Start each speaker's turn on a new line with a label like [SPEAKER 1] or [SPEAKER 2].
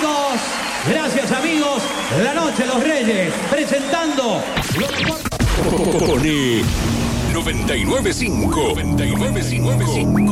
[SPEAKER 1] chicos. Gracias, amigos. La noche, los Reyes, presentando lo mejor.
[SPEAKER 2] Pone 99.5.